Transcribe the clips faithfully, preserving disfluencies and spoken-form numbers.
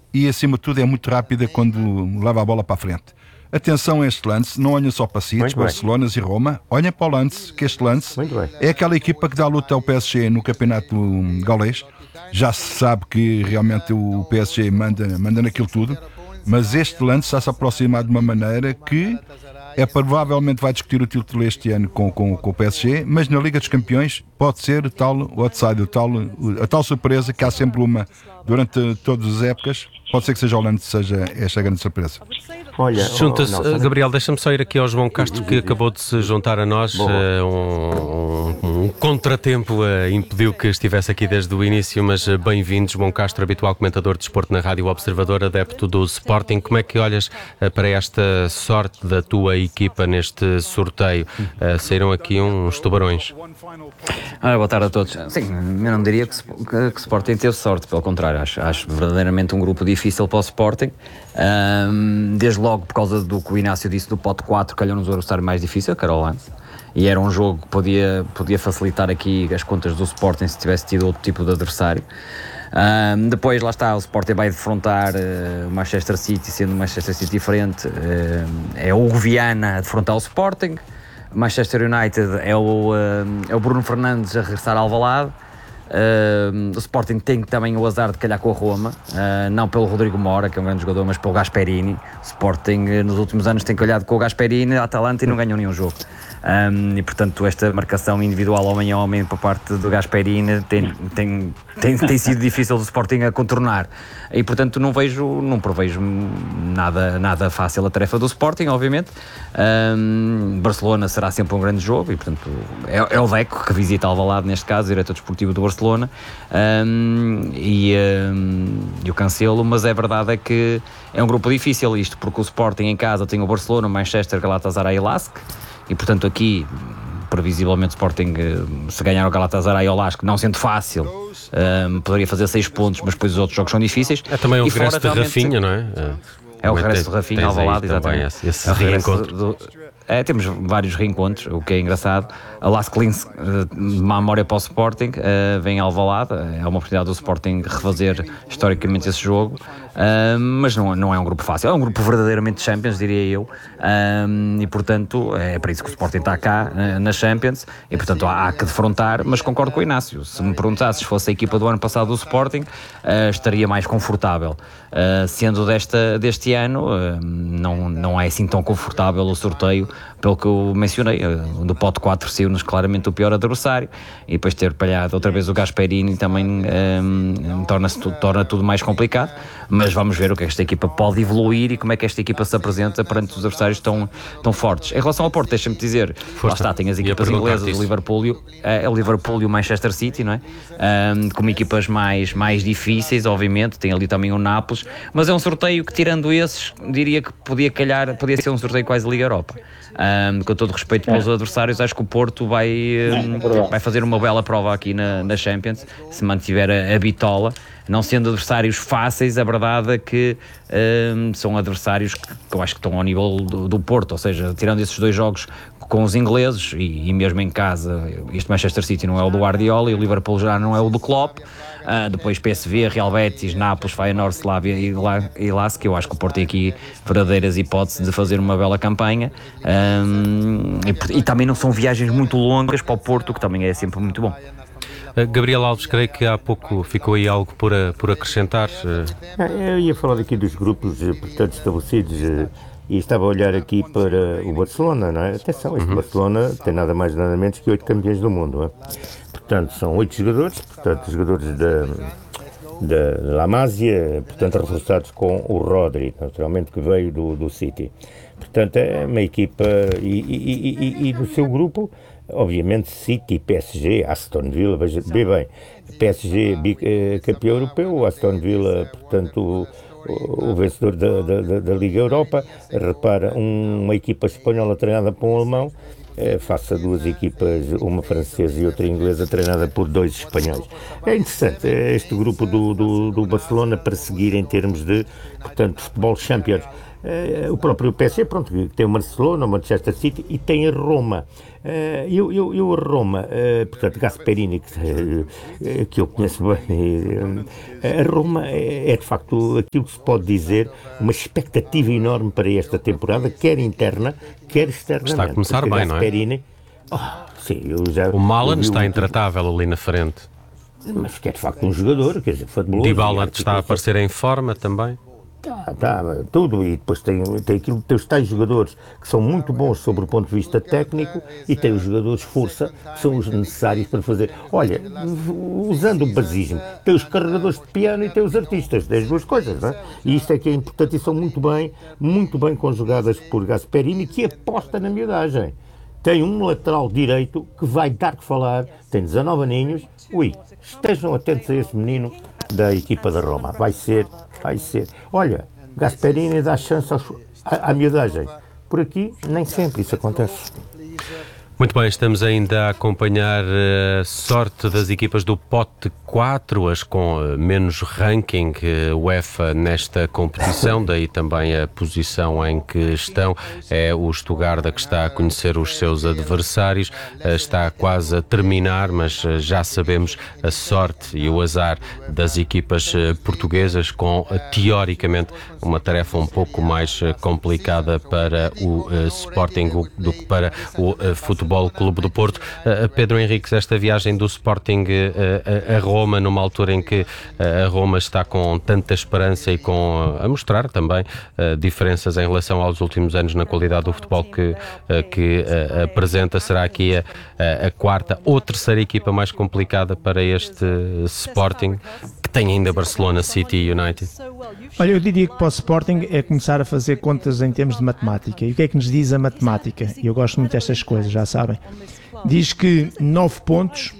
e acima de tudo é muito rápida quando leva a bola para a frente. Atenção a este lance, não olhem só para City, Barcelonas e Roma, olhem para o lance, que este lance é aquela equipa que dá luta ao P S G no campeonato gaulês. Já se sabe que realmente o P S G manda, manda naquilo tudo, mas este lance está a se aproximar de uma maneira que é provavelmente vai discutir o título este ano com, com, com o P S G, mas na Liga dos Campeões pode ser o tal outsider, o tal, a tal surpresa que há sempre uma durante todas as épocas. Pode ser que seja o Lance, seja esta grande surpresa. Olha, junta-se, oh, Gabriel, deixa-me só ir aqui ao João Castro, que acabou de se juntar a nós. Uh, um, um, um contratempo uh, impediu que estivesse aqui desde o início, mas uh, bem-vindo, João Castro, habitual comentador de desporto na Rádio Observador, adepto do Sporting. Como é que olhas uh, para esta sorte da tua equipa neste sorteio? Uh, saíram aqui uns tubarões. Ah, boa tarde a todos. Sim, eu não diria que, que, que Sporting teve sorte, pelo contrário, acho, acho verdadeiramente um grupo difícil para o Sporting, um, desde logo por causa do que o Inácio disse do pote quatro, calhou-nos o adversário mais difícil, que era o Lance, e era um jogo que podia, podia facilitar aqui as contas do Sporting se tivesse tido outro tipo de adversário. Um, depois, lá está, o Sporting vai defrontar uh, o Manchester City, sendo o Manchester City diferente, uh, é o Hugo Viana a defrontar o Sporting. Manchester United é o, uh, é o Bruno Fernandes a regressar ao Alvalade. Uh, o Sporting tem também o azar de calhar com a Roma, uh, não pelo Rodrigo Mora, que é um grande jogador, mas pelo Gasperini. O Sporting uh, nos últimos anos tem calhado com o Gasperini, a Atalanta, e não ganhou nenhum jogo. Um, e portanto esta marcação individual homem a homem por parte do Gasperini tem, tem, tem, tem sido difícil do Sporting a contornar, e portanto não vejo, não prevejo nada, nada fácil a tarefa do Sporting, obviamente. um, Barcelona será sempre um grande jogo, e portanto é, é o Deco que visita Alvalade, neste caso, diretor desportivo do Barcelona, um, e, um, e o Cancelo, mas é verdade é que é um grupo difícil isto, porque o Sporting em casa tem o Barcelona, o Manchester, Galatasaray e Lask. E portanto aqui, previsivelmente, o Sporting, se ganhar o Galatasaray e o Lask, não sendo fácil, um, poderia fazer seis pontos, mas depois os outros jogos são difíceis. É também o e regresso de Rafinha, não é? É o regresso de Rafinha ao Alvalade, exatamente. Esse, esse reencontro. Do, é, temos vários reencontros, o que é engraçado. A Lask Linz, uma memória para o Sporting, uh, vem ao Alvalade, é uma oportunidade do Sporting refazer historicamente esse jogo, uh, mas não, não é um grupo fácil, é um grupo verdadeiramente Champions, diria eu, uh, e portanto é para isso que o Sporting está cá uh, na Champions, e portanto há, há que defrontar, mas concordo com o Inácio. Se me perguntasses se fosse a equipa do ano passado do Sporting, uh, estaria mais confortável. Uh, sendo desta, deste ano, uh, não, não é assim tão confortável o sorteio, pelo que eu mencionei. Uh, do pote quatro saiu-nos claramente o pior adversário, e depois ter palhado outra vez o Gasperini também um, torna-se, torna tudo mais complicado, mas vamos ver o que esta equipa pode evoluir e como é que esta equipa se apresenta perante os adversários tão, tão fortes. Em relação ao Porto, deixa-me dizer, Força. lá está, tem as equipas inglesas, o Liverpool, uh, o Liverpool e o Manchester City, não é? Um, como equipas mais, mais difíceis, obviamente, tem ali também o Nápoles, mas é um sorteio que, tirando esses, diria que podia calhar, podia ser um sorteio quase Liga Europa. Um, com todo respeito pelos é. adversários, acho que o Porto vai, um, é vai fazer uma bela prova aqui na, na Champions, se mantiver a, a bitola. Não sendo adversários fáceis, a verdade é que um, são adversários que, que eu acho que estão ao nível do, do Porto, ou seja, tirando esses dois jogos com os ingleses, e, e mesmo em casa, este Manchester City não é o do Guardiola e o Liverpool já não é o do Klopp. Uh, depois P S V, Real Betis, Nápoles, Feyenoord, Slavia e, La, e Lask. Eu acho que o Porto tem aqui verdadeiras hipóteses de fazer uma bela campanha, um, e, e também não são viagens muito longas para o Porto, que também é sempre muito bom. Uh, Gabriel Alves, creio que há pouco ficou aí algo por, a, por acrescentar. Uh... Eu ia falar aqui dos grupos, portanto, estabelecidos, e estava a olhar aqui para o Barcelona, não é? Atenção, este uhum. Barcelona tem nada mais nada menos que oito campeões do mundo, não é? Portanto, são oito jogadores, portanto, jogadores da, da La Masia, portanto, reforçados com o Rodri, naturalmente, que veio do, do City. Portanto, é uma equipa, e, e, e, e no seu grupo, obviamente, City, P S G, Aston Villa, veja bem, P S G campeão europeu, Aston Villa, portanto, o, o vencedor da, da, da Liga Europa. Repara, um, uma equipa espanhola treinada por um alemão, face a duas equipas, uma francesa e outra inglesa, treinada por dois espanhóis. É interessante este grupo do, do, do Barcelona para seguir em termos de, portanto, futebol Champions. Uh, o próprio P S G, pronto, tem o Barcelona, o Manchester City e tem a Roma. Uh, eu, eu, eu a Roma, uh, portanto, Gasperini, que, uh, que eu conheço bem, uh, a Roma é, é de facto aquilo que se pode dizer, uma expectativa enorme para esta temporada, quer interna, quer externamente. Está a começar bem, Gasperini, não é? Oh, sim, eu já, o Malen está eu, intratável ali na frente. Mas que é de facto um jogador, quer dizer, fabuloso. Dybala está a aparecer em forma também. Tá, tá, tudo, e depois tem, tem, aquilo, tem os tais jogadores que são muito bons sobre o ponto de vista técnico e tem os jogadores força, que são os necessários para fazer. Olha, usando o basismo, tem os carregadores de piano e tem os artistas, tem as duas coisas, não é? E isto é que é importante e são muito bem, muito bem conjugadas por Gasperini, que aposta na miudagem. Tem um lateral direito que vai dar que falar, tem dezanove aninhos, ui, estejam atentos a esse menino da equipa da Roma, vai ser, vai ser. Olha, Gasperini dá chance aos, à, à miudagem. Por aqui, nem sempre isso acontece. Muito bem, estamos ainda a acompanhar a sorte das equipas do pote quatro, as com menos ranking UEFA nesta competição, daí também a posição em que estão. É o Stuttgart que está a conhecer os seus adversários, está quase a terminar, mas já sabemos a sorte e o azar das equipas portuguesas, com teoricamente uma tarefa um pouco mais complicada para o Sporting do que para o futebol. Clube do Porto. Uh, Pedro Henriques, esta viagem do Sporting uh, a Roma, numa altura em que uh, a Roma está com tanta esperança e com, uh, a mostrar também uh, diferenças em relação aos últimos anos na qualidade do futebol que, uh, que uh, apresenta, será aqui a, a, a quarta ou terceira equipa mais complicada para este Sporting, que tem ainda Barcelona, City e United? Olha, eu diria que para o Sporting é começar a fazer contas em termos de matemática. E o que é que nos diz a matemática? E eu gosto muito destas coisas, já sabem. Diz que nove pontos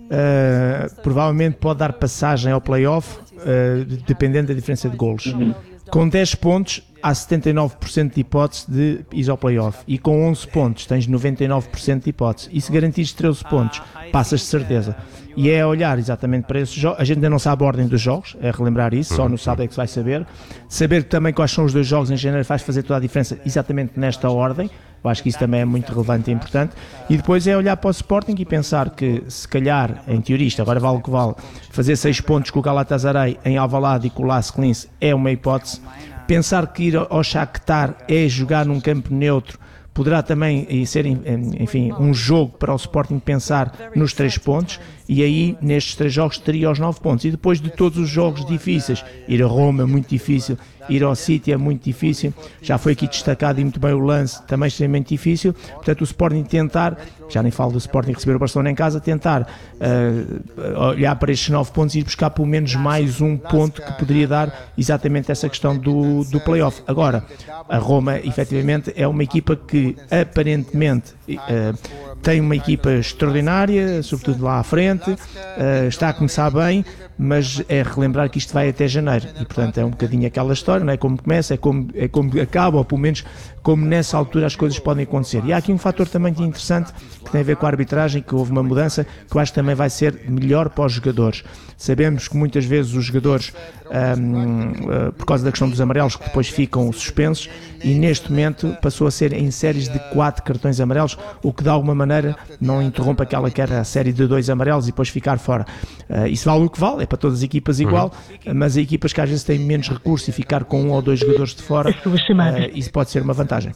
uh, provavelmente pode dar passagem ao play-off, uh, dependendo da diferença de golos. Com dez pontos há setenta e nove por cento de hipótese de ir ao play-off, e com onze pontos tens noventa e nove por cento de hipótese, e se garantires treze pontos passas de certeza. E é olhar exatamente para esses jogos. A gente ainda não sabe a ordem dos jogos, é relembrar isso, só no sábado é que se vai saber. Saber também quais são os dois jogos em janeiro faz fazer toda a diferença exatamente nesta ordem. Eu acho que isso também é muito relevante e importante. E depois é olhar para o Sporting e pensar que, se calhar, em teoria, isto agora vale o que vale, fazer seis pontos com o Galatasaray em Alvalade e com o Lask Linz é uma hipótese. Pensar que ir ao Shakhtar é jogar num campo neutro poderá também ser, enfim, um jogo para o Sporting pensar nos três pontos, e aí nestes três jogos teria os nove pontos. E depois de todos os jogos difíceis, ir a Roma é muito difícil, ir ao City é muito difícil, já foi aqui destacado e muito bem o lance, também extremamente difícil. Portanto, o Sporting tentar, já nem falo do Sporting receber o Barcelona em casa, tentar uh, olhar para estes nove pontos e ir buscar pelo menos mais um ponto que poderia dar exatamente essa questão do, do play-off. Agora, a Roma efetivamente é uma equipa que aparentemente uh, tem uma equipa extraordinária, sobretudo lá à frente, uh, está a começar bem, mas é relembrar que isto vai até janeiro, e portanto é um bocadinho aquela história, não é? Como começa, é como, é como acaba, ou pelo menos como nessa altura as coisas podem acontecer. E há aqui um fator também interessante que tem a ver com a arbitragem, que houve uma mudança que eu acho que também vai ser melhor para os jogadores. Sabemos que muitas vezes os jogadores, um, uh, por causa da questão dos amarelos, que depois ficam suspensos, e neste momento passou a ser em séries de quatro cartões amarelos, o que de alguma maneira não interrompe aquela que era a série de dois amarelos e depois ficar fora. Uh, isso vale o que vale, é para todas as equipas igual, uhum. mas há equipas que às vezes têm menos recursos e ficar com um ou dois jogadores de fora, uh, isso pode ser uma vantagem.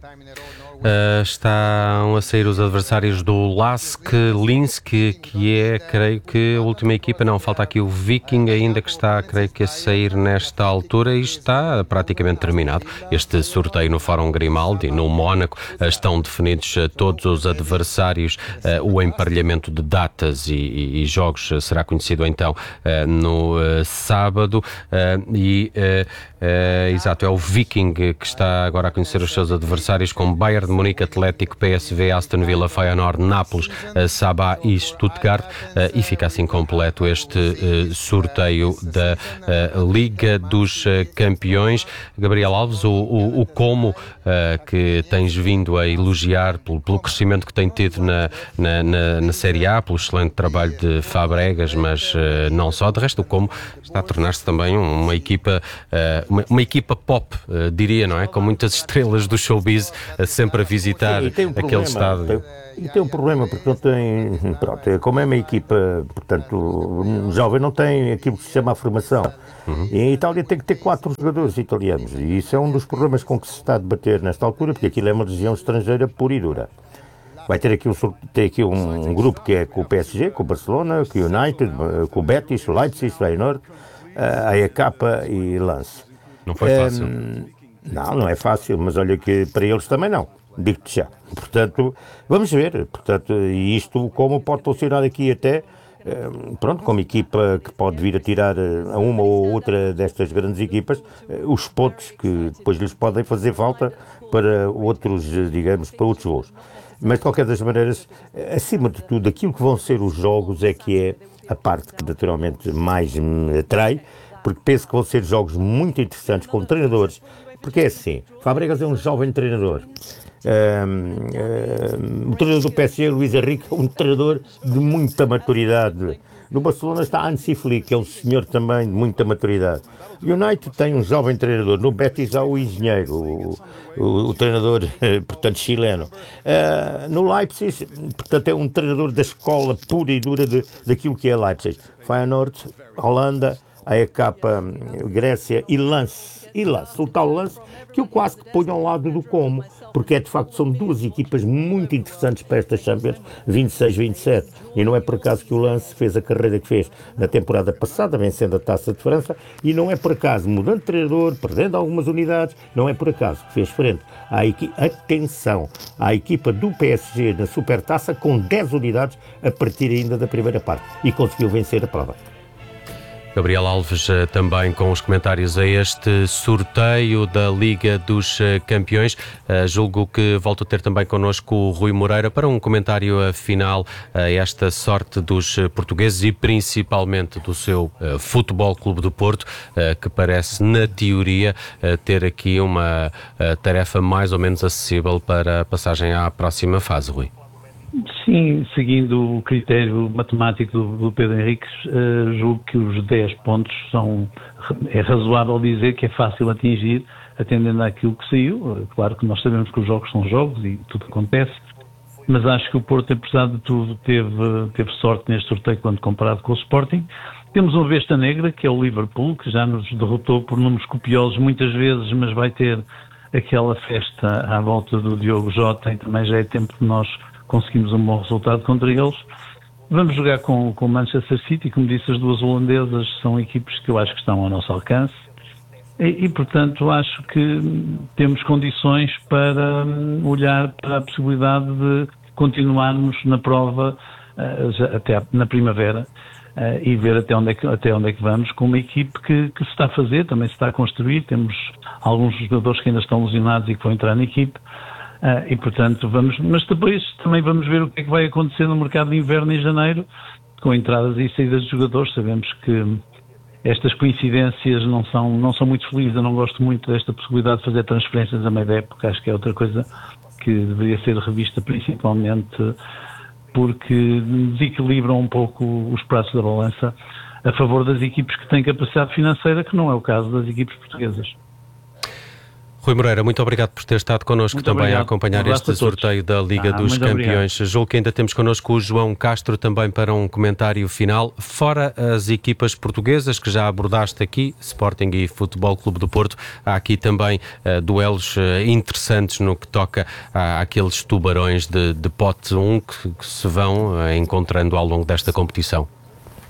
Uh, estão a sair os adversários do Lask Linz, que, que é, creio que, a última equipa. Não, falta aqui o Viking ainda, que está, creio que, a sair nesta altura, e está praticamente terminado este sorteio no Fórum Grimaldi, no Mónaco. Uh, estão definidos uh, todos os adversários, uh, o emparelhamento de datas e, e, e jogos uh, será conhecido então uh, no uh, sábado, uh, e uh, uh, exato, é o Viking que está agora a conhecer os seus adversários, com Bayern Bayern de Munique, Atlético, P S V, Aston Villa, Feyenoord, Nápoles, Sabah e Stuttgart, e fica assim completo este sorteio da Liga dos Campeões. Gabriel Alves, o, o, o como que tens vindo a elogiar pelo, pelo crescimento que tem tido na, na, na, na Série A, pelo excelente trabalho de Fabregas, mas não só, de resto o como está a tornar-se também uma equipa, uma, uma equipa pop, diria, não é? Com muitas estrelas do showbiz sempre a visitar Sim, um aquele problema, estádio. Tem, e tem um problema, porque não tem, pronto, como é uma equipa, portanto, um jovem não tem aquilo que se chama a formação. Uhum. E a Itália tem que ter quatro jogadores italianos, e isso é um dos problemas com que se está a debater nesta altura, porque aquilo é uma região estrangeira pura e dura. Vai ter aqui, um, ter aqui um, um grupo que é com o P S G, com o Barcelona, com o United, com o Betis, o Leipzig, o Feyenoord, a E K e Lens. Não foi fácil. Um, não, não é fácil, mas olha que para eles também não, digo-te já. Portanto, vamos ver, portanto, e isto como pode funcionar aqui até, pronto, como equipa que pode vir a tirar a uma ou outra destas grandes equipas, os pontos que depois lhes podem fazer falta para outros, digamos, para outros voos. Mas de qualquer das maneiras, acima de tudo, aquilo que vão ser os jogos é que é a parte que naturalmente mais me atrai, porque penso que vão ser jogos muito interessantes com treinadores, porque é assim, Fabregas é um jovem treinador. Um, um, o treinador do P S G, Luís Henrique, é um treinador de muita maturidade. No Barcelona está Hansi Flick, que é um senhor também de muita maturidade. O United tem um jovem treinador. No Betis há o engenheiro, o, o, o treinador, portanto, chileno. Uh, no Leipzig, portanto, é um treinador da escola pura e dura de, daquilo que é Leipzig. Feyenoord, Holanda, a E K, Grécia e Lens. E Lens, o tal Lens, que eu quase que ponho ao lado do Como, porque é de facto são duas equipas muito interessantes para esta Champions vinte e seis vinte e sete, e não é por acaso que o Lens fez a carreira que fez na temporada passada, vencendo a Taça de França, e não é por acaso, mudando de treinador, perdendo algumas unidades, não é por acaso que fez frente à equipa, atenção, à equipa do P S G na Supertaça com dez unidades a partir ainda da primeira parte, e conseguiu vencer a prova. Gabriel Alves também com os comentários a este sorteio da Liga dos Campeões. Uh, julgo que volto a ter também connosco o Rui Moreira para um comentário final a esta sorte dos portugueses e principalmente do seu uh, Futebol Clube do Porto, uh, que parece, na teoria, uh, ter aqui uma uh, tarefa mais ou menos acessível para a passagem à próxima fase, Rui. Sim, seguindo o critério matemático do, do Pedro Henriques, uh, julgo que os dez pontos são, é razoável dizer que é fácil atingir, atendendo àquilo que saiu. Claro que nós sabemos que os jogos são jogos e tudo acontece, mas acho que o Porto, apesar de tudo, teve, teve sorte neste sorteio quando comparado com o Sporting. Temos uma besta negra, que é o Liverpool, que já nos derrotou por números copiosos muitas vezes, mas vai ter aquela festa à volta do Diogo Jota, e também já é tempo de nós conseguimos um bom resultado contra eles. Vamos jogar com o Manchester City, como disse, as duas holandesas são equipes que eu acho que estão ao nosso alcance e, e portanto, acho que temos condições para olhar para a possibilidade de continuarmos na prova uh, até na primavera uh, e ver até onde, é que, até onde é que vamos com uma equipe que, que se está a fazer, também se está a construir. Temos alguns jogadores que ainda estão lesionados e que vão entrar na equipe. Uh, e portanto vamos, mas depois também vamos ver o que é que vai acontecer no mercado de inverno em janeiro, com entradas e saídas de jogadores. Sabemos que estas coincidências não são, não são muito felizes. Eu não gosto muito desta possibilidade de fazer transferências a meio da época. Acho que é outra coisa que deveria ser revista, principalmente porque desequilibram um pouco os pratos da balança a favor das equipes que têm capacidade financeira, que não é o caso das equipes portuguesas. Rui Moreira, muito obrigado por ter estado connosco também obrigado. a acompanhar um este sorteio da Liga ah, dos Campeões. Julgo que ainda temos connosco o João Castro também para um comentário final. Fora as equipas portuguesas que já abordaste aqui, Sporting e Futebol Clube do Porto, há aqui também uh, duelos uh, interessantes no que toca uh, àqueles tubarões de, de pote um que, que se vão uh, encontrando ao longo desta competição.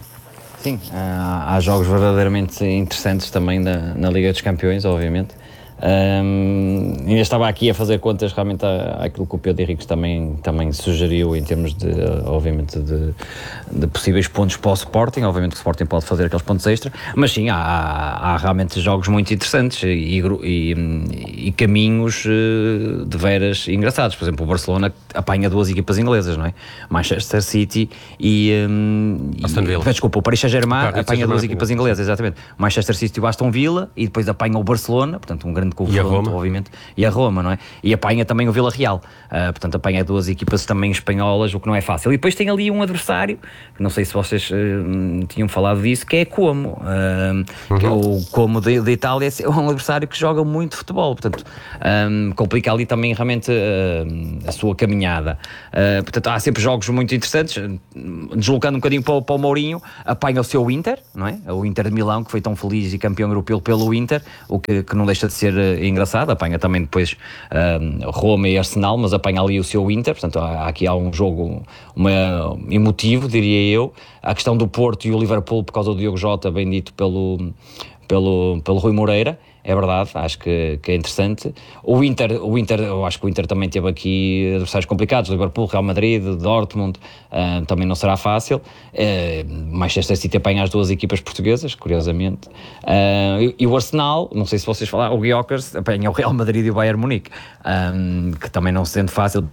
Sim, há, há jogos verdadeiramente interessantes também na, na Liga dos Campeões, obviamente. Um, ainda estava aqui a fazer contas realmente à, àquilo que o Pedro Henriques também, também sugeriu em termos de, obviamente, de, de possíveis pontos para o Sporting. Obviamente que o Sporting pode fazer aqueles pontos extra, mas sim, há, há realmente jogos muito interessantes e, e, e caminhos de veras engraçados. Por exemplo, o Barcelona apanha duas equipas inglesas, não é? Manchester City e, um, Aston Villa. E, desculpa, o Paris Saint-Germain apanha Saint-Germain, duas equipas inglesas, exatamente. O Manchester City e o Aston Villa, e depois apanha o Barcelona, portanto um grande confronto, obviamente, e a Roma, não é? E apanha também o Vila Real, uh, portanto apanha duas equipas também espanholas, o que não é fácil. E depois tem ali um adversário, não sei se vocês uh, tinham falado disso, que é Como, uh, uhum. que é o Como de, de Itália, é um adversário que joga muito futebol, portanto um, complica ali também realmente uh, a sua caminhada. Uh, portanto há sempre jogos muito interessantes. Deslocando um bocadinho para, para o Mourinho, apanha o seu Inter, não é? O Inter de Milão, que foi tão feliz e campeão europeu pelo Inter, o que, que não deixa de ser uh, engraçado. Apanha também depois uh, Roma e Arsenal, mas apanha ali o seu Inter. Portanto há, aqui há um jogo uma, emotivo, diria eu. A questão do Porto e o Liverpool, por causa do Diogo Jota, bem dito pelo, pelo, pelo Rui Moreira. É verdade, acho que, que é interessante. O Inter, o Inter, eu acho que o Inter também teve aqui adversários complicados, Liverpool, Real Madrid, Dortmund, uh, também não será fácil. Uh, Manchester City apanha as duas equipas portuguesas, curiosamente. Uh, e, e o Arsenal, não sei se vocês falaram, o Guiocas apanha o Real Madrid e o Bayern Munique, um, que também não se sente fácil.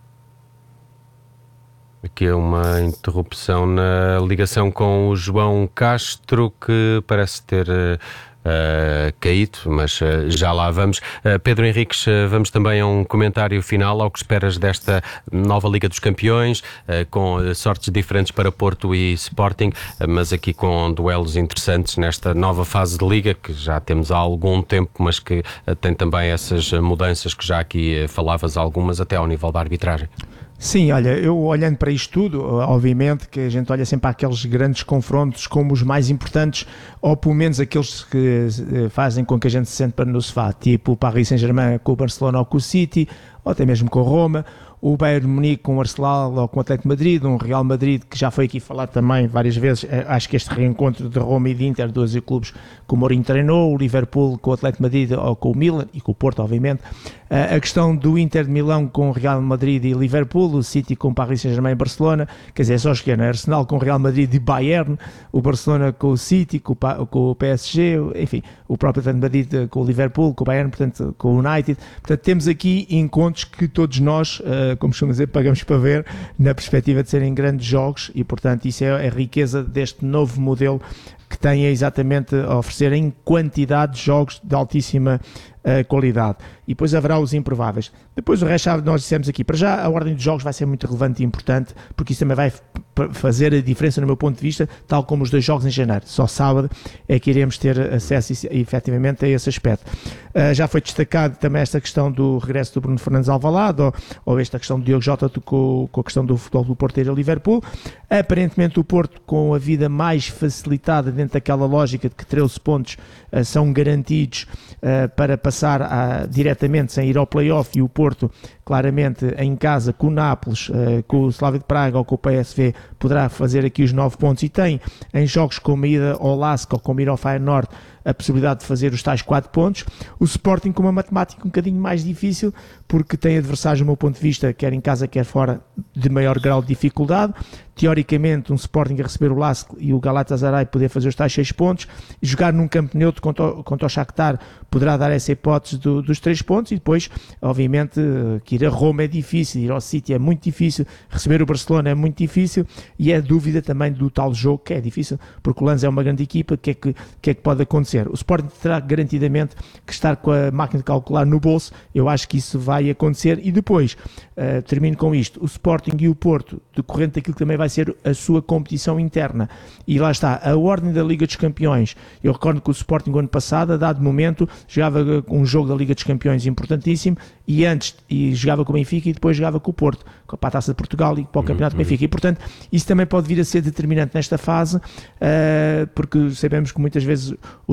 Aqui é uma interrupção na ligação com o João Castro, que parece ter Uh, caído, mas uh, já lá vamos. Uh, Pedro Henriques, uh, vamos também a um comentário final ao que esperas desta nova Liga dos Campeões, uh, com uh, sortes diferentes para Porto e Sporting, uh, mas aqui com duelos interessantes nesta nova fase de Liga, que já temos há algum tempo, mas que uh, tem também essas mudanças que já aqui uh, falavas, algumas até ao nível da arbitragem. Sim, olha, eu olhando para isto tudo, obviamente que a gente olha sempre para aqueles grandes confrontos como os mais importantes, ou pelo menos aqueles que fazem com que a gente se sente para no sofá, tipo o Paris Saint-Germain com o Barcelona ou com o City, ou até mesmo com o Roma, o Bayern Munique com o Arsenal ou com o Atlético de Madrid, um Real Madrid que já foi aqui falado também várias vezes. Acho que este reencontro de Roma e de Inter, dois clubes que o Mourinho treinou, o Liverpool com o Atlético de Madrid ou com o Milan e com o Porto, obviamente. A questão do Inter de Milão com o Real Madrid e Liverpool, o City com o Paris Saint-Germain e Barcelona, quer dizer, é só esquerda, Arsenal com o Real Madrid e Bayern, o Barcelona com o City, com o, com o P S G, enfim, o próprio Atlético de Madrid com o Liverpool, com o Bayern, portanto, com o United. Portanto, temos aqui encontros que todos nós, como costumamos dizer, pagamos para ver, na perspectiva de serem grandes jogos, e portanto isso é a riqueza deste novo modelo que tem exatamente a oferecer em quantidade de jogos de altíssima uh, qualidade. E depois haverá os improváveis. Depois o resto, nós dissemos aqui, para já a ordem de jogos vai ser muito relevante e importante, porque isso também vai fazer a diferença no meu ponto de vista, tal como os dois jogos em janeiro. Só sábado é que iremos ter acesso efetivamente a esse aspecto. Uh, já foi destacado também esta questão do regresso do Bruno Fernandes ao Alvalade, ou, ou esta questão do Diogo Jota com, com a questão do futebol do Porto ir a Liverpool. Aparentemente o Porto, com a vida mais facilitada dentro daquela lógica de que treze pontos uh, são garantidos uh, para passar a, diretamente sem ir ao play-off, e o Porto claramente em casa com o Nápoles, uh, com o Slavia de Praga ou com o P S V poderá fazer aqui os nove pontos, e tem em jogos como a ida ao Lask ou como ir ao Feyenoord a possibilidade de fazer os tais quatro pontos. O Sporting com uma matemática um bocadinho mais difícil, porque tem adversários, do meu ponto de vista, quer em casa quer fora, de maior grau de dificuldade. Teoricamente, um Sporting a receber o Lask e o Galatasaray poder fazer os tais seis pontos, e jogar num campo neutro contra o, contra o Shakhtar poderá dar essa hipótese do, dos três pontos. E depois, obviamente, que ir a Roma é difícil, ir ao City é muito difícil, receber o Barcelona é muito difícil, e é dúvida também do tal jogo, que é difícil, porque o Lanz é uma grande equipa. O que é que, que é que pode acontecer? O Sporting terá garantidamente que estar com a máquina de calcular no bolso. Eu acho que isso vai acontecer. E depois, uh, termino com isto, o Sporting e o Porto, decorrente daquilo que também vai ser a sua competição interna, e lá está, a ordem da Liga dos Campeões. Eu recordo que o Sporting, ano passado, a dado momento, jogava um jogo da Liga dos Campeões importantíssimo, e antes e jogava com o Benfica e depois jogava com o Porto, para a Taça de Portugal e para o Campeonato uhum. do Benfica. E, portanto, isso também pode vir a ser determinante nesta fase, uh, porque sabemos que muitas vezes os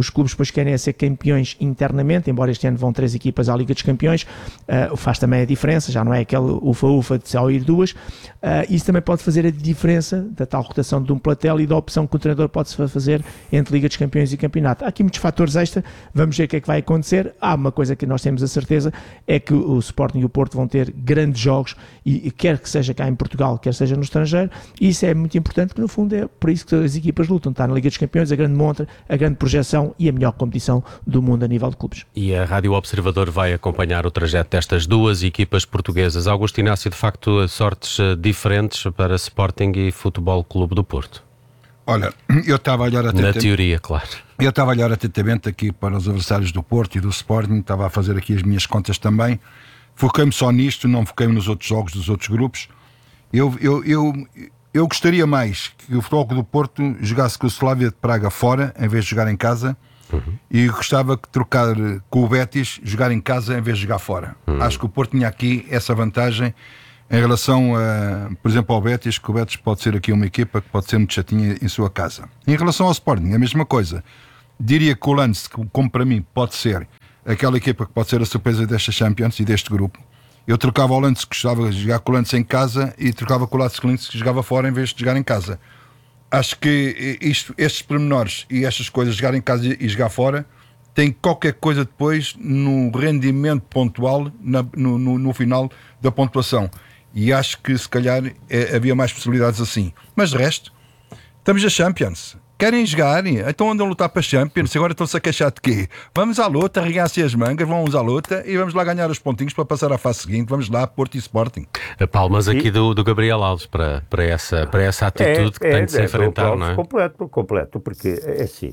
os clubes depois querem é ser campeões internamente, embora este ano vão três equipas à Liga dos Campeões, uh, faz também a diferença, já não é aquele ufa-ufa de só ir duas, uh, isso também pode fazer a diferença da tal rotação de um plantel e da opção que o treinador pode fazer entre Liga dos Campeões e campeonato. Há aqui muitos fatores extra, vamos ver o que é que vai acontecer. Há uma coisa que nós temos a certeza, é que o Sporting e o Porto vão ter grandes jogos, e, e quer que seja cá em Portugal, quer seja no estrangeiro, e isso é muito importante, porque no fundo é por isso que as equipas lutam, está na Liga dos Campeões, a grande montra, a grande projeção e a melhor competição do mundo a nível de clubes. E a Rádio Observador vai acompanhar o trajeto destas duas equipas portuguesas. Augusto Inácio, de facto, sortes diferentes para Sporting e Futebol Clube do Porto. Olha, eu estava a olhar atentamente... Na teoria, claro. Eu estava a olhar atentamente aqui para os adversários do Porto e do Sporting, estava a fazer aqui as minhas contas também. Foquei-me só nisto, não foquei-me nos outros jogos dos outros grupos. Eu, eu, eu, eu gostaria mais que o Futebol Clube do Porto jogasse com o Slavia de Praga fora, em vez de jogar em casa, uhum. e gostava que trocar com o Betis, jogar em casa em vez de jogar fora. Uhum. Acho que o Porto tinha aqui essa vantagem em relação, a, por exemplo, ao Betis, que o Betis pode ser aqui uma equipa que pode ser muito chatinha em sua casa. Em relação ao Sporting, a mesma coisa. Diria que o Lance, como para mim pode ser aquela equipa que pode ser a surpresa desta Champions e deste grupo, eu trocava o Lance, que gostava de jogar com o Lance em casa, e trocava com o Lask Linz, que jogava fora em vez de jogar em casa. Acho que isto, estes pormenores e estas coisas, jogar em casa e jogar fora, tem qualquer coisa depois no rendimento pontual, na, no, no, no final da pontuação. E acho que se calhar é, havia mais possibilidades assim. Mas de resto, estamos a Champions. Querem jogar? Então andam a lutar para a Champions. Agora estão-se a queixar de quê? Vamos à luta, arreguem-se as mangas, vamos à luta e vamos lá ganhar os pontinhos para passar à fase seguinte. Vamos lá, Porto e Sporting. Palmas aqui do, do Gabriel Alves para, para, essa, para essa atitude é, que é, tem de se é, enfrentar, não é? Completo, completo, porque é assim.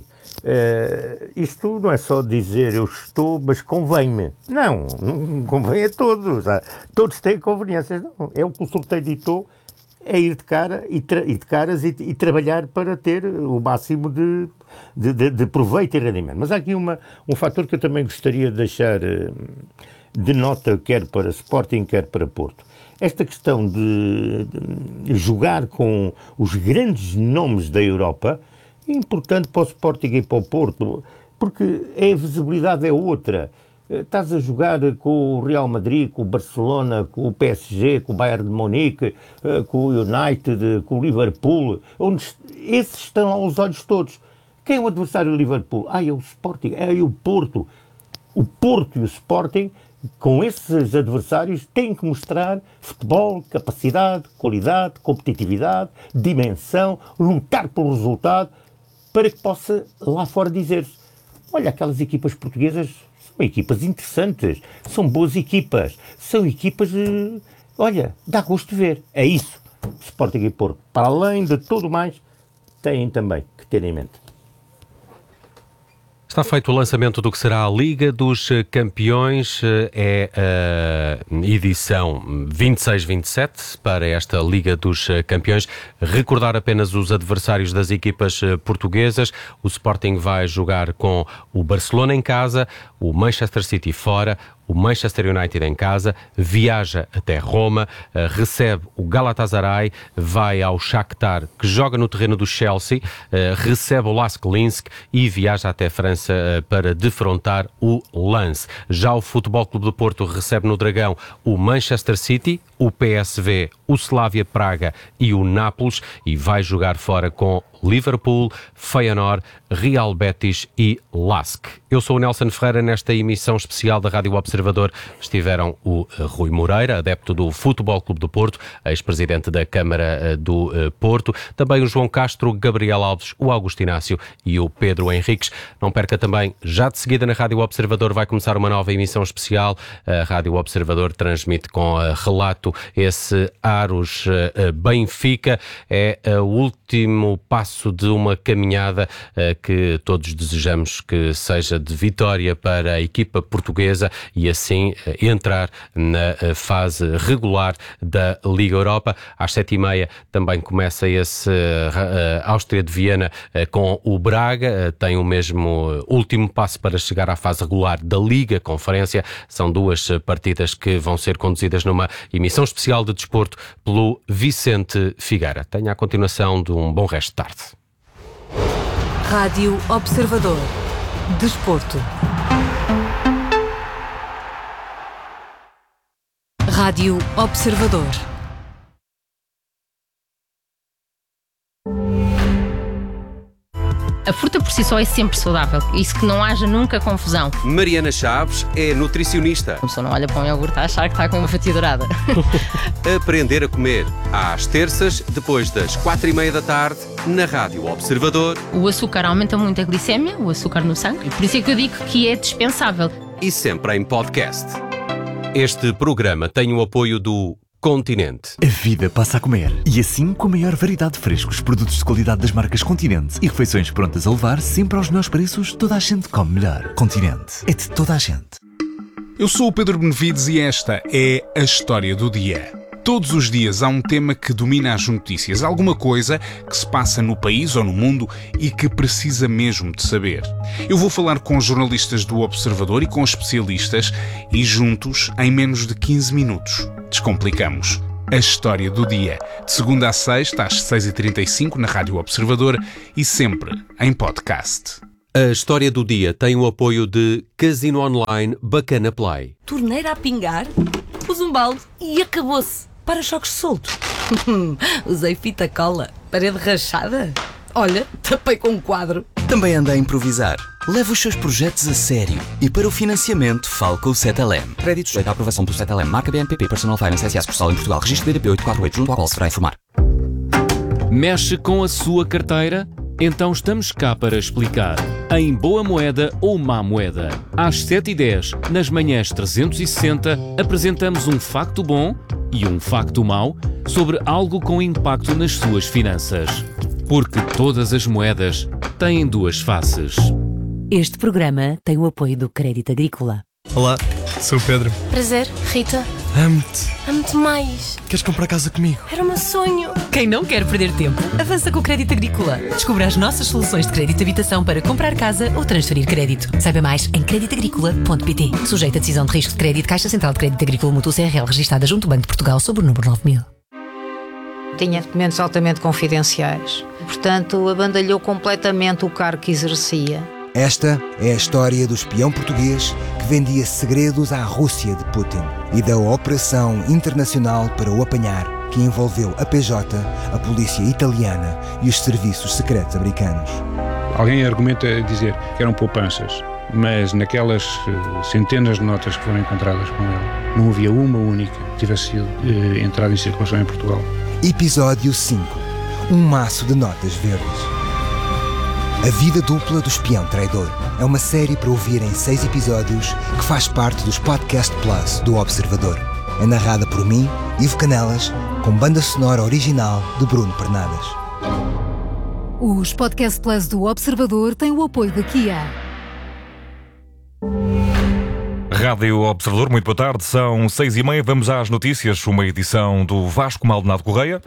Uh, isto não é só dizer eu estou, mas convém-me. Não, não convém a todos. Todos têm conveniências. Não, é o que o sorteio ditou, é ir de cara e, tra- ir de caras e, e trabalhar para ter o máximo de, de, de, de proveito e rendimento. Mas há aqui uma, um fator que eu também gostaria de deixar de nota, quer para Sporting, quer para Porto. Esta questão de, de jogar com os grandes nomes da Europa é importante para o Sporting e para o Porto, porque a visibilidade é outra. Estás a jogar com o Real Madrid, com o Barcelona, com o P S G, com o Bayern de Munique, com o United, com o Liverpool, onde esses estão aos olhos todos. Quem é o adversário do Liverpool? Ah, é o Sporting, é o Porto. O Porto e o Sporting, com esses adversários, têm que mostrar futebol, capacidade, qualidade, competitividade, dimensão, lutar pelo resultado, para que possa lá fora dizer-se: olha, aquelas equipas portuguesas são equipas interessantes, são boas equipas, são equipas, uh, olha, dá gosto de ver. É isso. Sporting e Porto, para além de tudo mais, têm também que ter em mente. Está feito o lançamento do que será a Liga dos Campeões, é a edição vinte e seis vinte e sete para esta Liga dos Campeões. Recordar apenas os adversários das equipas portuguesas. O Sporting vai jogar com o Barcelona em casa, o Manchester City fora, o Manchester United em casa, viaja até Roma, recebe o Galatasaray, vai ao Shakhtar, que joga no terreno do Chelsea, recebe o Lask Linz e viaja até França para defrontar o Lens. Já o Futebol Clube do Porto recebe no Dragão o Manchester City, o P S V, o Slavia Praga e o Nápoles, e vai jogar fora com Liverpool, Feyenoord, Real Betis e Lask. Eu sou o Nelson Ferreira. Nesta emissão especial da Rádio Observador estiveram o Rui Moreira, adepto do Futebol Clube do Porto, ex-presidente da Câmara do Porto, também o João Castro, Gabriel Alves, o Augusto Inácio e o Pedro Henriques. Não perca também, já de seguida na Rádio Observador vai começar uma nova emissão especial. A Rádio Observador transmite com relato esse Aros Benfica. É o último passo de uma caminhada uh, que todos desejamos que seja de vitória para a equipa portuguesa e assim uh, entrar na uh, fase regular da Liga Europa. Às sete e meia também começa esse uh, uh, Áustria de Viena uh, com o Braga. Uh, tem o mesmo uh, último passo para chegar à fase regular da Liga Conferência. São duas uh, partidas que vão ser conduzidas numa emissão especial de desporto pelo Vicente Figueira. Tenha a continuação de um bom resto de tarde. Rádio Observador. Desporto. Rádio Observador. A fruta por si só é sempre saudável, isso que não haja nunca confusão. Mariana Chaves é nutricionista. A pessoa não olha para um iogurte a achar que está com uma fatia dourada. Aprender a comer, às terças, depois das quatro e meia da tarde, na Rádio Observador. O açúcar aumenta muito a glicémia, o açúcar no sangue, por isso é que eu digo que é dispensável. E sempre em podcast. Este programa tem o apoio do Continente. A vida passa a comer. E assim, com a maior variedade de frescos, produtos de qualidade das marcas Continente e refeições prontas a levar, sempre aos melhores preços, toda a gente come melhor. Continente. É de toda a gente. Eu sou o Pedro Benevides e esta é a História do Dia. Todos os dias há um tema que domina as notícias, alguma coisa que se passa no país ou no mundo e que precisa mesmo de saber. Eu vou falar com jornalistas do Observador e com especialistas e juntos, em menos de quinze minutos, descomplicamos a História do Dia. De segunda a sexta, às seis e trinta e cinco, na Rádio Observador e sempre em podcast. A História do Dia tem o apoio de Casino Online Bacana Play. Torneira a pingar, pus um balde e acabou-se. Para-choques soltos. Usei fita cola. Parede rachada. Olha, tapei com um quadro. Também anda a improvisar. Leve os seus projetos a sério. E para o financiamento, fale com o Cetelem. Crédito sujeito à aprovação do Cetelem. Marca B N P P Personal Finance S A Sucursal em Portugal. Registro B D P oito quatro oito, junto ao qual se vai informar. Mexe com a sua carteira? Então estamos cá para explicar. Em Boa Moeda ou Má Moeda. Às sete e dez, nas manhãs trezentos e sessenta, apresentamos um facto bom e um facto mau sobre algo com impacto nas suas finanças. Porque todas as moedas têm duas faces. Este programa tem o apoio do Crédito Agrícola. Olá, sou o Pedro. Prazer, Rita. Amo-te. Amo-te mais. Queres comprar casa comigo? Era o meu sonho. Quem não quer perder tempo, avança com o Crédito Agrícola. Descubra as nossas soluções de crédito de habitação para comprar casa ou transferir crédito. Saiba mais em crédito agrícola ponto pt. Sujeito a decisão de risco de crédito, Caixa Central de Crédito Agrícola Mútuo C R L, registada junto ao Banco de Portugal sob o número nove mil. Tinha documentos altamente confidenciais. Portanto, abandalhou completamente o cargo que exercia. Esta é a história do espião português que vendia segredos à Rússia de Putin e da operação internacional para o apanhar, que envolveu a P J, a polícia italiana e os serviços secretos americanos. Alguém argumenta dizer que eram poupanças, mas naquelas centenas de notas que foram encontradas com ele, não havia uma única que tivesse sido eh, entrada em circulação em Portugal. Episódio cinco. Um maço de notas verdes. A Vida Dupla do Espião Traidor é uma série para ouvir em seis episódios que faz parte dos Podcast Plus do Observador. É narrada por mim, Ivo Canelas, com banda sonora original de Bruno Pernadas. Os Podcast Plus do Observador têm o apoio da Kia. Rádio Observador, muito boa tarde, são seis e meia, vamos às notícias, uma edição do Vasco Maldonado Correia.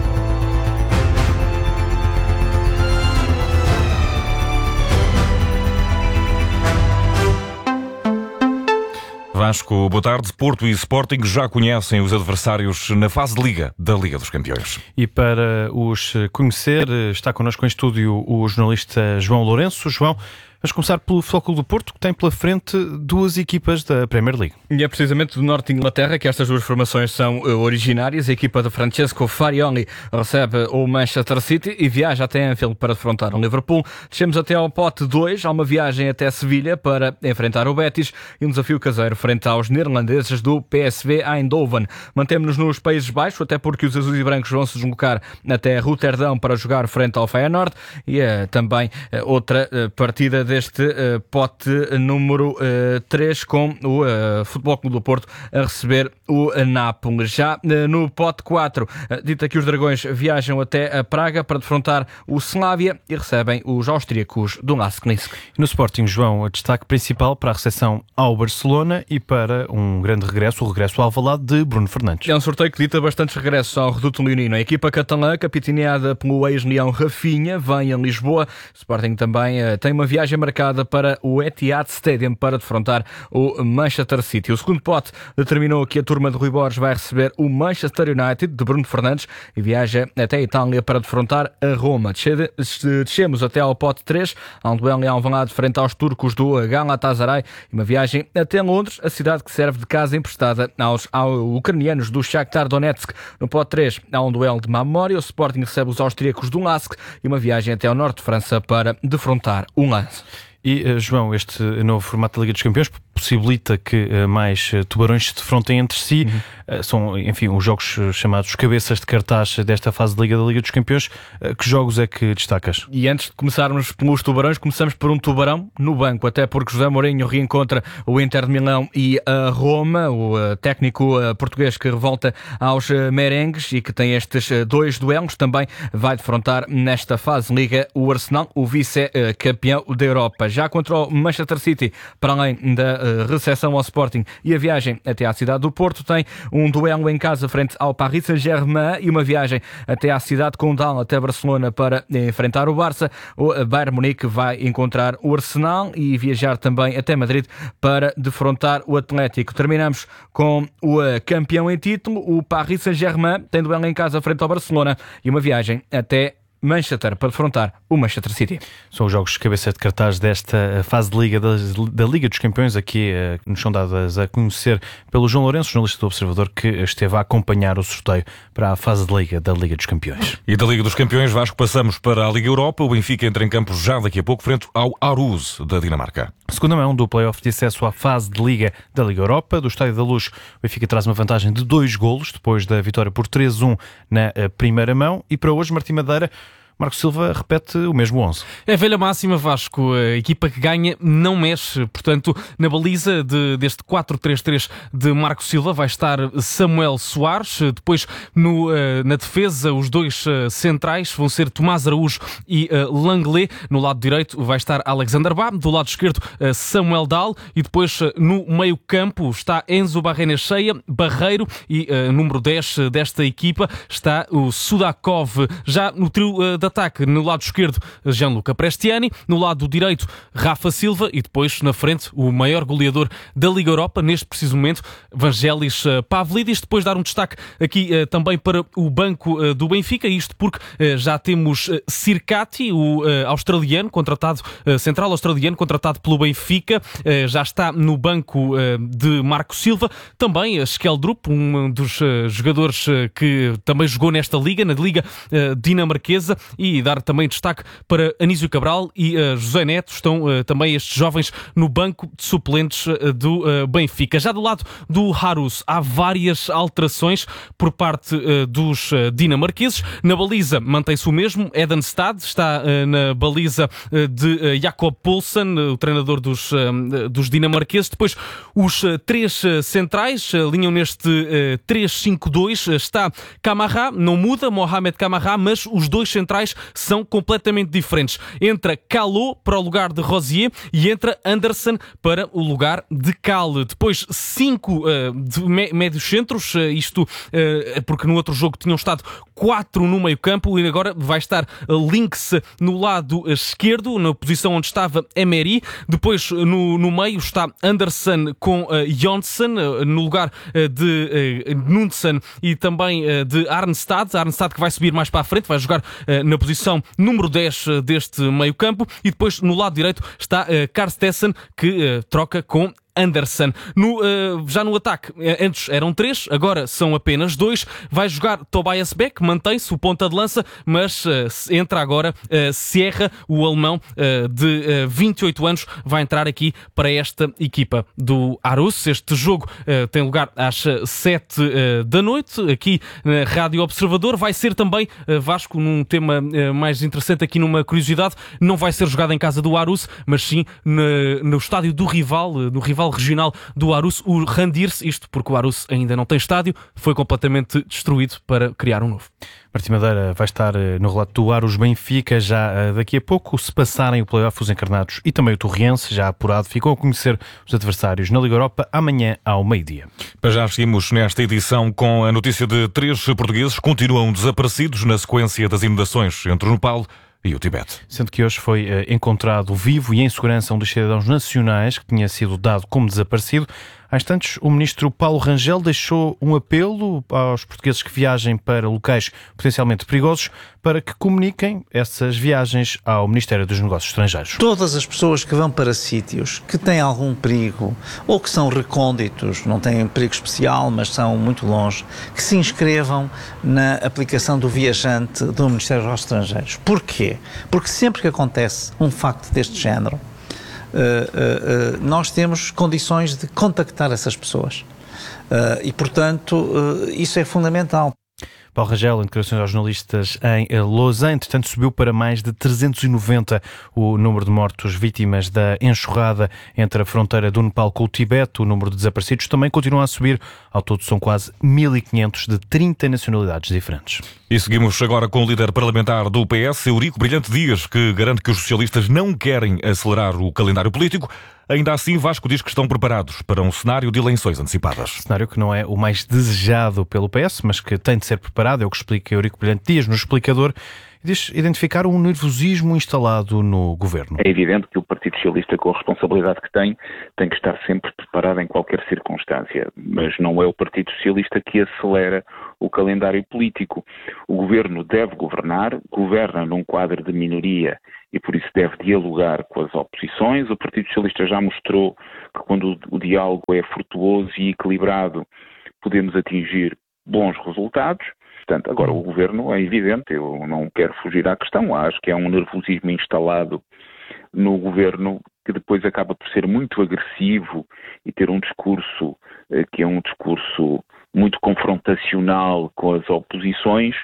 Vasco, boa tarde. Porto e Sporting já conhecem os adversários na fase de Liga, da Liga dos Campeões. E para os conhecer, está connosco em estúdio o jornalista João Lourenço. João, vamos começar pelo Flóculo do Porto, que tem pela frente duas equipas da Premier League. E é precisamente do norte de Inglaterra que estas duas formações são originárias. A equipa de Francesco Farioli recebe o Manchester City e viaja até Anfield para defrontar o Liverpool. Descemos até ao pote dois, há uma viagem até Sevilha para enfrentar o Betis e um desafio caseiro frente aos neerlandeses do P S V Eindhoven. Mantemos-nos nos Países Baixos, até porque os azuis e brancos vão se deslocar até Roterdão para jogar frente ao Feyenoord e é também outra partida de este uh, pote número uh, três com o uh, Futebol Clube do Porto a receber o uh, Nápoles. Já uh, no pote quatro, uh, dita que os dragões viajam até a Praga para defrontar o Slavia e recebem os austríacos do Lask Linsk. No Sporting, João, a destaque principal para a recepção ao Barcelona e para um grande regresso, o regresso ao Alvalade de Bruno Fernandes. É um sorteio que dita bastantes regressos ao Reduto Leonino. A equipa catalã, capitaneada pelo ex-leão Rafinha, vem a Lisboa. O Sporting também uh, tem uma viagem marcada para o Etihad Stadium para defrontar o Manchester City. O segundo pote determinou que a turma de Rui Borges vai receber o Manchester United de Bruno Fernandes e viaja até a Itália para defrontar a Roma. Descemos até ao pote três, há um duelo em Alvalade frente aos turcos do Galatasaray e uma viagem até Londres, a cidade que serve de casa emprestada aos, aos ucranianos do Shakhtar Donetsk. No pote três há um duelo de má memória, o Sporting recebe os austríacos do Lask e uma viagem até ao norte de França para defrontar o Lens. E, João, este novo formato da Liga dos Campeões possibilita que uh, mais uh, tubarões se defrontem entre si. Uhum. Uh, são, enfim, os jogos uh, chamados cabeças de cartaz desta fase de Liga da Liga dos Campeões. Uh, que jogos é que destacas? E antes de começarmos pelos tubarões, começamos por um tubarão no banco, até porque José Mourinho reencontra o Inter de Milão e a Roma, o uh, técnico uh, português que revolta aos uh, merengues e que tem estes uh, dois duelos, também vai defrontar nesta fase de Liga o Arsenal, o vice-campeão da Europa. Já contra o Manchester City, para além da recepção ao Sporting e a viagem até à cidade do Porto, tem um duelo em casa frente ao Paris Saint-Germain e uma viagem até à cidade condal, até Barcelona, para enfrentar o Barça. O Bayern Munique vai encontrar o Arsenal e viajar também até Madrid para defrontar o Atlético. Terminamos com o campeão em título, o Paris Saint-Germain, tem duelo em casa frente ao Barcelona e uma viagem até Manchester para defrontar o Manchester City. São os jogos de cabeça de cartaz desta fase de Liga da, da Liga dos Campeões, aqui eh, nos são dadas a conhecer pelo João Lourenço, jornalista do Observador, que esteve a acompanhar o sorteio para a fase de Liga da Liga dos Campeões. E da Liga dos Campeões, Vasco, passamos para a Liga Europa. O Benfica entra em campo já daqui a pouco frente ao Aarhus da Dinamarca. Segunda mão do play-off de acesso à fase de Liga da Liga Europa. Do Estádio da Luz, o Benfica traz uma vantagem de dois golos depois da vitória por três a um na primeira mão. E para hoje, Martim Madeira, Marco Silva repete o mesmo onze. É a velha máxima, Vasco. A equipa que ganha não mexe. Portanto, na baliza de, deste quatro três três de Marco Silva vai estar Samuel Soares. Depois, no, na defesa, os dois centrais vão ser Tomás Araújo e Langley. No lado direito vai estar Alexander Bá. Do lado esquerdo, Samuel Dahl. E depois, no meio campo, está Enzo Barrenechea, Barreiro. E número dez desta equipa está o Sudakov. Já no trio de ataque, no lado esquerdo, Gianluca Prestiani, no lado direito, Rafa Silva e depois na frente o maior goleador da Liga Europa neste preciso momento, Vangelis Pavlidis. Depois dar um destaque aqui uh, também para o banco uh, do Benfica, isto porque uh, já temos uh, Sirkati, o uh, australiano, contratado, uh, central australiano, contratado pelo Benfica, uh, já está no banco uh, de Marco Silva. Também uh, Skeldrup, um dos uh, jogadores uh, que também jogou nesta liga, na Liga uh, dinamarquesa. E dar também destaque para Anísio Cabral e uh, José Neto. Estão uh, também estes jovens no banco de suplentes uh, do uh, Benfica. Já do lado do Aarhus há várias alterações por parte uh, dos uh, dinamarqueses. Na baliza mantém-se o mesmo. Eden Stad está uh, na baliza uh, de uh, Jakob Poulsen, uh, o treinador dos, uh, dos dinamarqueses. Depois os uh, três uh, centrais uh, alinham neste uh, três cinco dois. Uh, está Camara, não muda, Mohamed Camara, mas os dois centrais são completamente diferentes. Entra Calot para o lugar de Rosier e entra Anderson para o lugar de Cal. Depois cinco uh, de médios centros, uh, isto uh, porque no outro jogo tinham estado quatro no meio campo e agora vai estar uh, Links no lado esquerdo, na posição onde estava Emery. Depois no, no meio está Anderson com uh, Jonsson, uh, no lugar uh, de uh, Nunsen e também uh, de Arnstad. Arnstad que vai subir mais para a frente, vai jogar uh, na posição número dez deste meio campo. E depois no lado direito está uh, Karstessen, que uh, troca com Anderson. No, uh, já no ataque, antes eram três, agora são apenas dois. Vai jogar Tobias Beck, mantém-se o ponta de lança, mas uh, entra agora uh, Sierra, o alemão uh, de uh, vinte e oito anos, vai entrar aqui para esta equipa do Aarhus. Este jogo uh, tem lugar às sete uh, da noite, aqui na Rádio Observador. Vai ser também, uh, Vasco, num tema uh, mais interessante aqui, numa curiosidade, não vai ser jogado em casa do Aarhus, mas sim no, no estádio do rival, uh, no rival regional do Aarhus, o Randirs, isto porque o Aarhus ainda não tem estádio, foi completamente destruído para criar um novo. Martim Madeira vai estar no relato do Aarhus Benfica já daqui a pouco. Se passarem o play-off, os encarnados e também o Torriense, já apurado, ficam a conhecer os adversários na Liga Europa amanhã ao meio-dia. Para já seguimos nesta edição com a notícia de três portugueses que continuam desaparecidos na sequência das inundações entre o Nepal e o Tibete. Sendo que hoje foi uh, encontrado vivo e em segurança um dos cidadãos nacionais que tinha sido dado como desaparecido. Há instantes, o ministro Paulo Rangel deixou um apelo aos portugueses que viajem para locais potencialmente perigosos para que comuniquem essas viagens ao Ministério dos Negócios Estrangeiros. Todas as pessoas que vão para sítios que têm algum perigo ou que são recônditos, não têm perigo especial, mas são muito longe, que se inscrevam na aplicação do viajante do Ministério dos Estrangeiros. Porquê? Porque sempre que acontece um facto deste género, Uh, uh, uh, nós temos condições de contactar essas pessoas uh, e, portanto, uh, isso é fundamental. Paulo Rangel, em declarações aos jornalistas em Lausanne, entretanto subiu para mais de trezentos e noventa o número de mortos vítimas da enxurrada entre a fronteira do Nepal com o Tibete. O número de desaparecidos também continua a subir. Ao todo são quase mil e quinhentos de trinta nacionalidades diferentes. E seguimos agora com o líder parlamentar do P S, Eurico Brilhante Dias, que garante que os socialistas não querem acelerar o calendário político. Ainda assim, Vasco diz que estão preparados para um cenário de eleições antecipadas. Cenário que não é o mais desejado pelo P S, mas que tem de ser preparado, é o que explica Eurico Brilhante Dias no explicador. Diz identificar um nervosismo instalado no governo. É evidente que o Partido Socialista, com a responsabilidade que tem, tem que estar sempre preparado em qualquer circunstância, mas não é o Partido Socialista que acelera o calendário político. O governo deve governar, governa num quadro de minoria e por isso deve dialogar com as oposições. O Partido Socialista já mostrou que quando o diálogo é frutuoso e equilibrado, podemos atingir bons resultados. Portanto, agora o governo é evidente, eu não quero fugir à questão, acho que é um nervosismo instalado no governo que depois acaba por ser muito agressivo e ter um discurso eh, que é um discurso muito confrontacional com as oposições.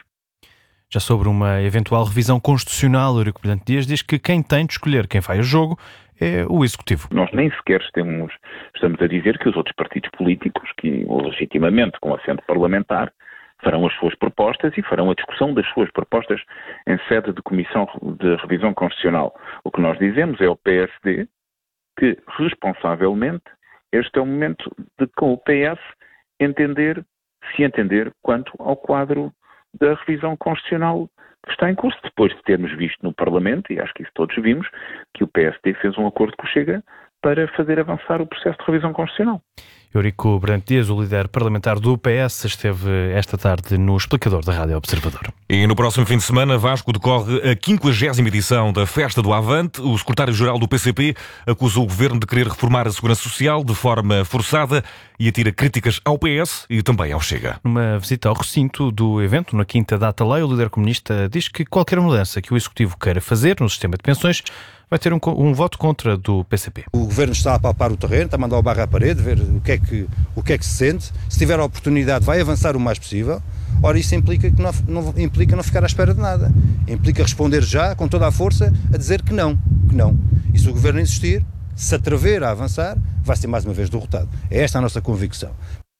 Já sobre uma eventual revisão constitucional, Eurico Brilhante Dias diz que quem tem de escolher quem vai ao jogo é o Executivo. Nós nem sequer estamos, estamos a dizer que os outros partidos políticos, que legitimamente com assento parlamentar, farão as suas propostas e farão a discussão das suas propostas em sede de Comissão de Revisão Constitucional. O que nós dizemos é ao P S D que, responsavelmente, este é o momento de, com o P S, entender, se entender, quanto ao quadro da revisão constitucional que está em curso, depois de termos visto no Parlamento, e acho que isso todos vimos, que o P S D fez um acordo com o Chega para fazer avançar o processo de revisão constitucional. Eurico Brilhante Dias, o líder parlamentar do P S, esteve esta tarde no explicador da Rádio Observador. E no próximo fim de semana, Vasco, decorre a quinquagésima edição da Festa do Avante. O secretário-geral do P C P acusa o governo de querer reformar a segurança social de forma forçada e atira críticas ao P S e também ao Chega. Numa visita ao recinto do evento, na Quinta da Atalaia, o líder comunista diz que qualquer mudança que o Executivo queira fazer no sistema de pensões vai ter um, um voto contra do P C P. O governo está a palpar o terreno, está a mandar o barro à parede, ver o que é que, o que, é que se sente. Se tiver a oportunidade, vai avançar o mais possível. Ora, isso implica, que não, não, implica não ficar à espera de nada. Implica responder já, com toda a força, a dizer que não, que não. E se o governo insistir, se atrever a avançar, vai ser mais uma vez derrotado. É esta a nossa convicção.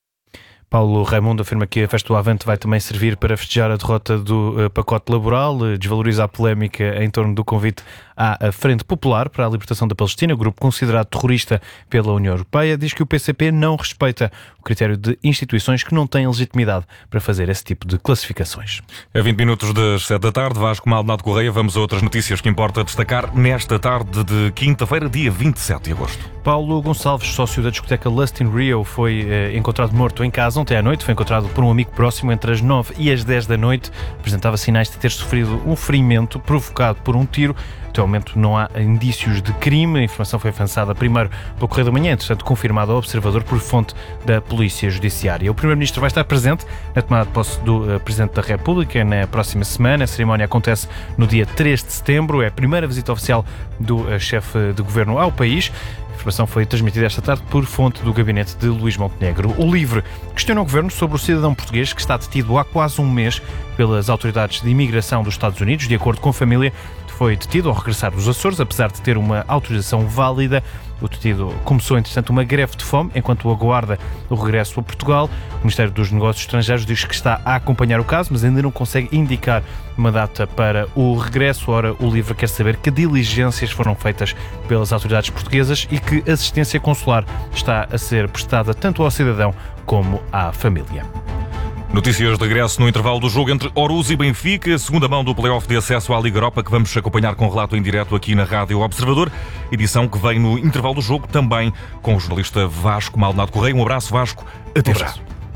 Paulo Raimundo afirma que a Festa do Avante vai também servir para festejar a derrota do uh, pacote laboral, uh, desvaloriza a polémica em torno do convite à Frente Popular para a Libertação da Palestina, grupo considerado terrorista pela União Europeia. Diz que o P C P não respeita o critério de instituições que não têm legitimidade para fazer esse tipo de classificações. A vinte minutos das sete da tarde, Vasco Maldonado Correia, vamos a outras notícias que importa destacar nesta tarde de quinta-feira, dia vinte e sete de agosto. Paulo Gonçalves, sócio da discoteca Lust in Rio, foi eh, encontrado morto em casa ontem à noite. Foi encontrado por um amigo próximo entre as nove e as dez da noite. Apresentava sinais de ter sofrido um ferimento provocado por um tiro. Até ao momento não há indícios de crime. A informação foi avançada primeiro pelo Correio da Manhã, entretanto confirmada ao Observador por fonte da Polícia Judiciária. O Primeiro-Ministro vai estar presente na tomada de posse do uh, Presidente da República na próxima semana. A cerimónia acontece no dia três de setembro. É a primeira visita oficial do uh, chefe de governo ao país. A informação foi transmitida esta tarde por fonte do gabinete de Luís Montenegro. O Livre questiona o governo sobre o cidadão português que está detido há quase um mês pelas autoridades de imigração dos Estados Unidos. De acordo com a família, foi detido ao regressar dos Açores, apesar de ter uma autorização válida. O detido começou, entretanto, uma greve de fome enquanto aguarda o regresso a Portugal. O Ministério dos Negócios Estrangeiros diz que está a acompanhar o caso, mas ainda não consegue indicar uma data para o regresso. Ora, o Livre quer saber que diligências foram feitas pelas autoridades portuguesas e que assistência consular está a ser prestada tanto ao cidadão como à família. Notícias de regresso no intervalo do jogo entre Orus e Benfica, segunda mão do play-off de acesso à Liga Europa, que vamos acompanhar com relato em direto aqui na Rádio Observador, edição que vem no intervalo do jogo também com o jornalista Vasco Maldonado Correia. Um abraço, Vasco, até já.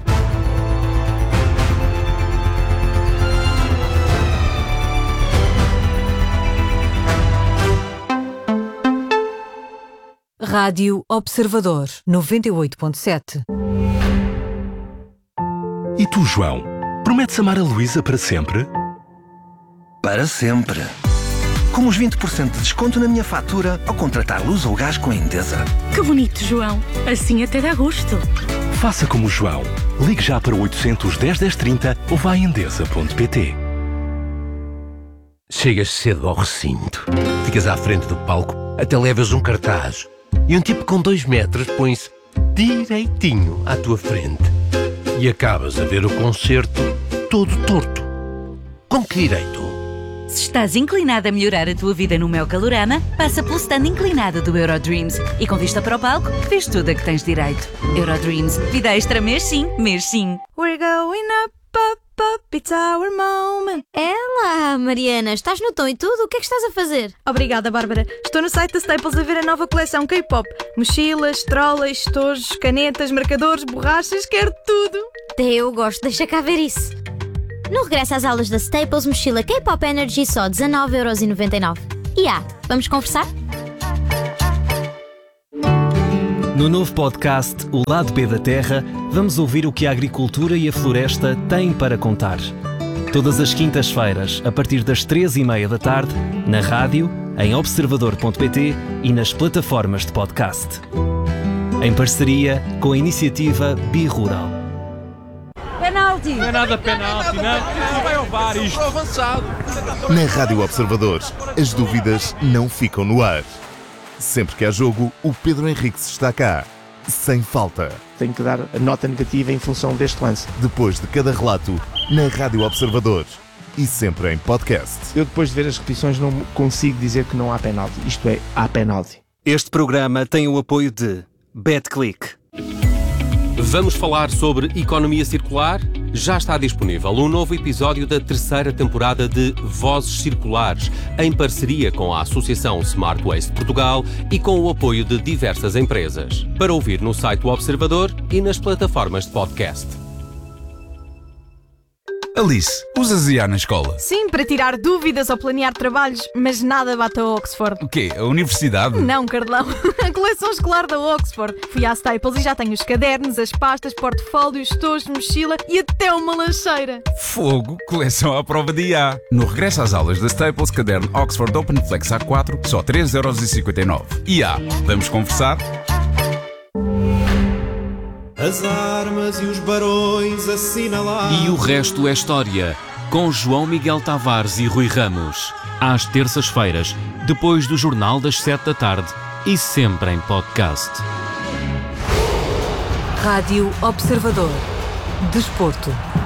Rádio Observador, noventa e oito ponto sete. E tu, João, prometes amar a Luísa para sempre? Para sempre. Com os vinte por cento de desconto na minha fatura ao contratar luz ou gás com a Endesa. Que bonito, João. Assim até dá gosto. Faça como o João. Ligue já para o oitocentos, dez, dez, trinta ou vá a endesa ponto pt. Chegas cedo ao recinto, ficas à frente do palco, até levas um cartaz e um tipo com dois metros põe-se direitinho à tua frente. E acabas a ver o concerto todo torto. Com que direito? Se estás inclinado a melhorar a tua vida no Mel Calorama, passa pelo stand inclinado do Eurodreams e com vista para o palco, vês tudo a que tens direito. Eurodreams, vida extra mês sim, mês sim. We're going up, up, up, it's our moment. Ela, Mariana, estás no tom e tudo? O que é que estás a fazer? Obrigada, Bárbara. Estou no site da Staples a ver a nova coleção K-pop. Mochilas, trolley, estojos, canetas, marcadores, borrachas, quero tudo. Até eu gosto, deixa cá ver isso. No regresso às aulas da Staples, mochila K-pop Energy só dezanove euros e noventa e nove. E ah, vamos conversar? No novo podcast O Lado B da Terra, vamos ouvir o que a agricultura e a floresta têm para contar. Todas as quintas-feiras, a partir das três e meia da tarde, na rádio, em observador ponto pt e nas plataformas de podcast. Em parceria com a iniciativa Bi-Rural. Penalti! Não é nada penalti, não. Não vai ao V A R isto. Avançado. Na Rádio Observador, as dúvidas não ficam no ar. Sempre que há jogo, o Pedro Henriques está cá, sem falta. Tenho que dar a nota negativa em função deste lance. Depois de cada relato, na Rádio Observador e sempre em podcast. Eu depois de ver as repetições não consigo dizer que não há penalti. Isto é, há penalti. Este programa tem o apoio de BetClick. Vamos falar sobre economia circular? Já está disponível um novo episódio da terceira temporada de Vozes Circulares, em parceria com a Associação Smart Waste Portugal e com o apoio de diversas empresas. Para ouvir no site do Observador e nas plataformas de podcast. Alice, usas I A na escola? Sim, para tirar dúvidas ou planear trabalhos, mas nada bate a Oxford. O quê? A universidade? Não, Carlão. A coleção escolar da Oxford. Fui à Staples e já tenho os cadernos, as pastas, portfólios, estojos, mochila e até uma lancheira. Fogo, coleção à prova de I A. No regresso às aulas da Staples, caderno Oxford Open Flex A quatro, só três euros e cinquenta e nove. I A, vamos conversar? As armas e os barões assinalados. E o resto é história, com João Miguel Tavares e Rui Ramos. Às terças-feiras, depois do Jornal das sete da tarde e sempre em podcast. Rádio Observador. Desporto.